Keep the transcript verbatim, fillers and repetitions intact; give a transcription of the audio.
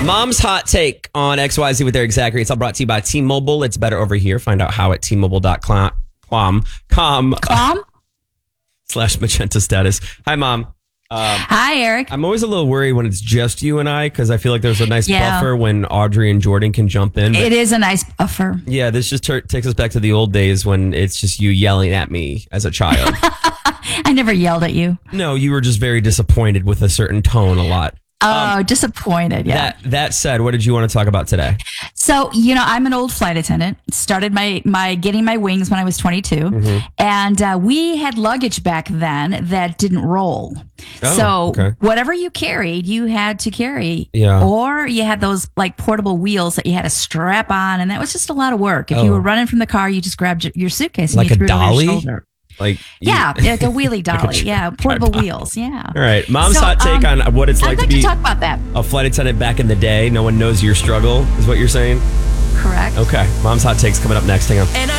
Mom's hot take on X Y Z with their exact rates. All brought to you by T-Mobile. It's better over here. Find out how at T Mobile dot com. Com. Com. Com? Slash magenta status. Hi, Mom. Um, Hi, Eric. I'm always a little worried when it's just you and I because I feel like there's a nice Yeah. buffer when Audrey and Jordan can jump in. But It is a nice buffer. yeah, this just ter- takes us back to the old days when it's just you yelling at me as a child. I never yelled at you. No, you were just very disappointed with a certain tone a lot. Oh, disappointed. Yeah. That that said, what did you want to talk about today? So, you know, I'm an old flight attendant. Started my my getting my wings when I was twenty-two. Mm-hmm. And uh, we had luggage back then that didn't roll. Oh, so okay. whatever you carried, you had to carry. Yeah. Or you had those like portable wheels that you had to strap on. And that was just a lot of work. If Oh. you were running from the car, you just grabbed your, your suitcase and Like you a threw it on dolly? your shoulder. Like you- Yeah, like a wheelie dolly. tri- yeah, portable tripod. wheels. Yeah. All right. Mom's So, hot take um, on what it's like I'd like to be to talk about that. a flight attendant back in the day. No one knows your struggle, is what you're saying? Correct. Okay. Mom's hot take's coming up next. Hang on. And I